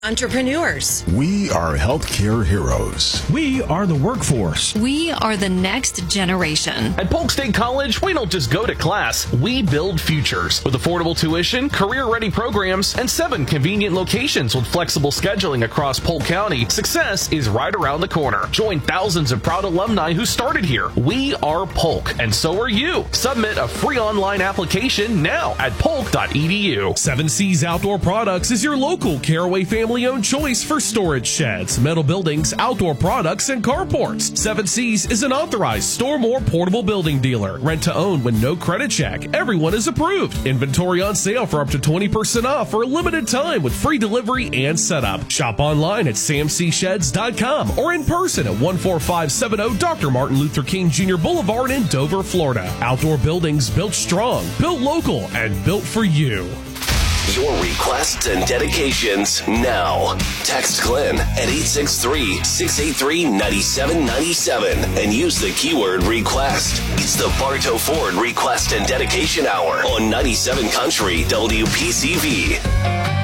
Entrepreneurs. We are healthcare heroes. We are the workforce. We are the next generation. At Polk State College, we don't just go to class, we build futures. With affordable tuition, career-ready programs, and 7 convenient locations with flexible scheduling across Polk County, success is right around the corner. Join thousands of proud alumni who started here. We are Polk, and so are you. Submit a free online application now at polk.edu. 7 Seas Outdoor Products is your local Caraway family-owned choice for storage sheds, metal buildings, outdoor products, and carports. 7 Seas is an authorized Storm or portable building dealer. Rent to own with no credit check. Everyone is approved. Inventory on sale for up to 20% off for a limited time with free delivery and setup. Shop online at samcsheds.com or in person at 14570 Dr. Martin Luther King Jr. Boulevard in Dover, Florida. Outdoor buildings built strong, built local, and built for you. Your requests and dedications now. Text Glenn at 863-683-9797 and use the keyword request. It's the Bartow Ford Request and Dedication Hour on 97 Country WPCV.